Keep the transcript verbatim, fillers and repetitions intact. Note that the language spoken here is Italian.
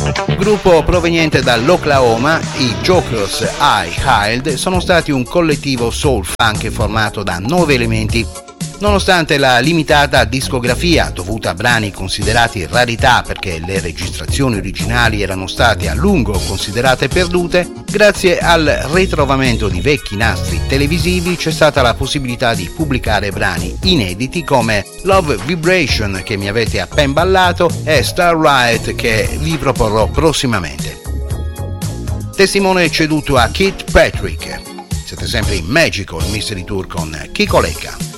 Gruppo proveniente dall'Oklahoma, i Jokers I Hild sono stati un collettivo soul funk formato da nove elementi. Nonostante la limitata discografia dovuta a brani considerati rarità perché le registrazioni originali erano state a lungo considerate perdute, grazie al ritrovamento di vecchi nastri televisivi c'è stata la possibilità di pubblicare brani inediti come Love Vibration, che mi avete appena ballato, e Starlight, che vi proporrò prossimamente. Testimone ceduto a Keith Patrick. Siete sempre in Magical Mystery Tour con Chico Lecca.